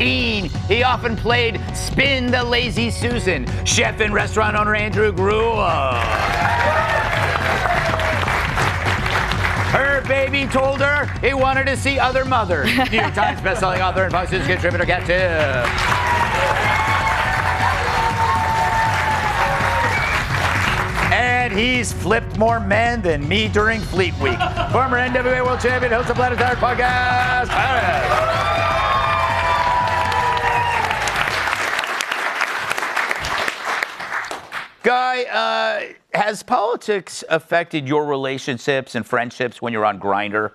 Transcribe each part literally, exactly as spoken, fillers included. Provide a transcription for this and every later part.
teen, he often played Spin the Lazy Susan, chef and restaurant owner Andrew Gruel. Her baby told her he wanted to see other mothers. New York Times bestselling author and Fox News contributor Kat Timpf. And he's flipped more men than me during Fleet Week. Former N W A World Champion, host of Planet Tired Podcast, Paris. Guy, uh, has politics affected your relationships and friendships when you're on Grindr?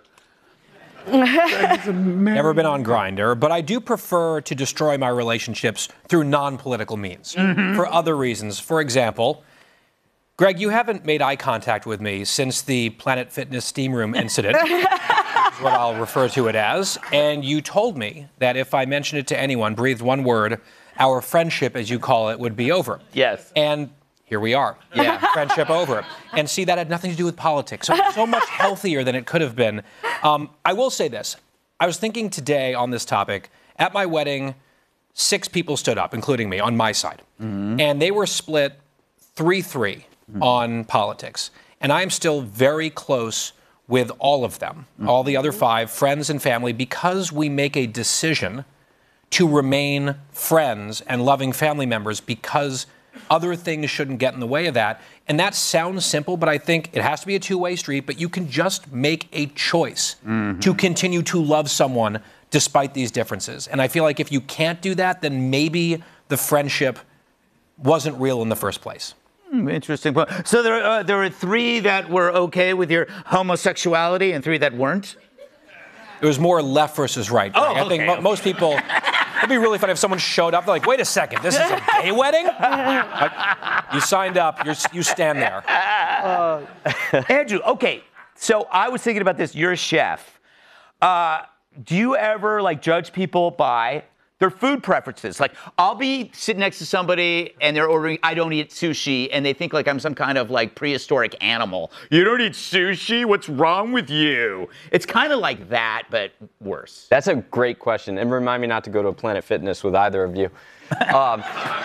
Never been on Grindr, but I do prefer to destroy my relationships through non-political means. Mm-hmm. For other reasons. For example, Greg, you haven't made eye contact with me since the Planet Fitness Steam Room incident, is what I'll refer to it as, and you told me that if I mentioned it to anyone, breathed one word, our friendship, as you call it, would be over. Yes. And here we are. Yeah. Friendship over. And see, that had nothing to do with politics. So, so much healthier than it could have been. Um, I will say this. I was thinking today on this topic. At my wedding, six people stood up, including me, on my side. Mm-hmm. And they were split three three mm-hmm. on politics. And I'm still very close with all of them, mm-hmm. all the other five, friends and family, because we make a decision to remain friends and loving family members because other things shouldn't get in the way of that. And that sounds simple, but I think it has to be a two-way street, but you can just make a choice mm-hmm. to continue to love someone despite these differences. And I feel like if you can't do that, then maybe the friendship wasn't real in the first place. Mm, interesting point. So there, uh, there were three that were okay with your homosexuality and three that weren't? It was more left versus right. Oh, okay, I think mo- okay. most people... It'd be really funny if someone showed up. They're like, wait a second, this is a gay wedding? Like, you signed up. You're, you stand there. Uh, Andrew, okay. So I was thinking about this. You're a chef. Uh, do you ever, like, judge people by their food preferences? Like, I'll be sitting next to somebody and they're ordering, I don't eat sushi, and they think like I'm some kind of like prehistoric animal. You don't eat sushi? What's wrong with you? It's kind of like that, but worse. That's a great question. And remind me not to go to a Planet Fitness with either of you. Um,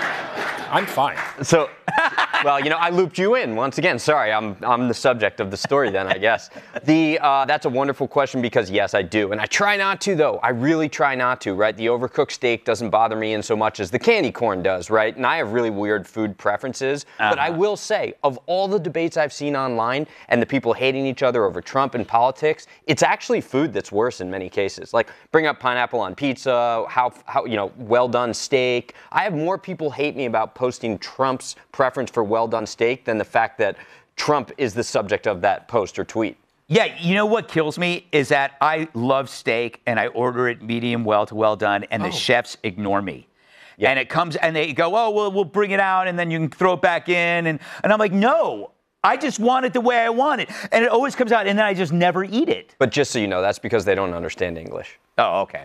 I'm fine. So, well, you know, I looped you in once again. Sorry, I'm I'm the subject of the story then, I guess. The uh, that's a wonderful question because yes, I do, and I try not to though. I really try not to. Right, the overcooked steak doesn't bother me in so much as the candy corn does. Right, and I have really weird food preferences. Uh-huh. But I will say, of all the debates I've seen online and the people hating each other over Trump and politics, it's actually food that's worse in many cases. Like bring up pineapple on pizza, how how you know well done steak. I have more people hate me about posting Trump's preference for well-done steak than the fact that Trump is the subject of that post or tweet. Yeah, you know what kills me is that I love steak and I order it medium well to well done, and oh. the chefs ignore me. Yeah. And it comes and they go, oh, well, we'll bring it out and then you can throw it back in. And, and I'm like, no, I just want it the way I want it. And it always comes out and then I just never eat it. But just so you know, that's because they don't understand English. Oh, okay.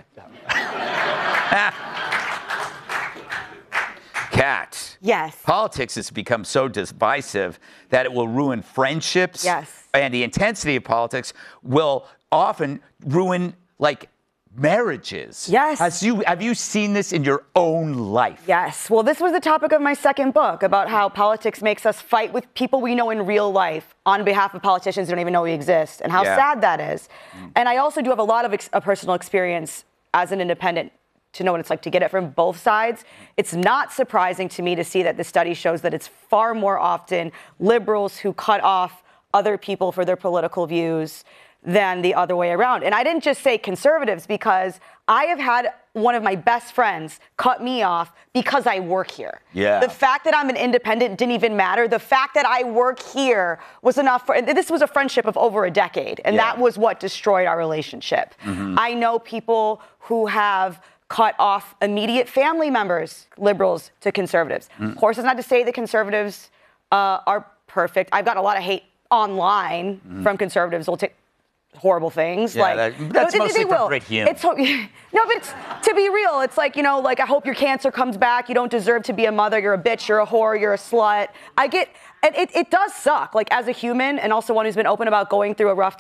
Kat. Yes. Politics has become so divisive that it will ruin friendships. Yes. And the intensity of politics will often ruin, like, marriages. Yes. Has you, have you seen this in your own life? Yes. Well, this was the topic of my second book about how politics makes us fight with people we know in real life on behalf of politicians who don't even know we exist, and how yeah. sad that is. Mm. And I also do have a lot of ex- a personal experience as an independent to know what it's like to get it from both sides. It's not surprising to me to see that the study shows that it's far more often liberals who cut off other people for their political views than the other way around. And I didn't just say conservatives because I have had one of my best friends cut me off because I work here. Yeah. The fact that I'm an independent didn't even matter. The fact that I work here was enough for, and this was a friendship of over a decade, and yeah. that was what destroyed our relationship. Mm-hmm. I know people who have cut off immediate family members, liberals to conservatives. Mm. Of course, it's not to say that conservatives uh, are perfect. I've got a lot of hate online mm. from conservatives who will take horrible things. Yeah, like that, that's no, mostly they, they for Brit Hume. It's, no, but it's, to be real, it's like, you know, like, I hope your cancer comes back. You don't deserve to be a mother. You're a bitch. You're a whore. You're a slut. I get, and it, it does suck, like, as a human and also one who's been open about going through a rough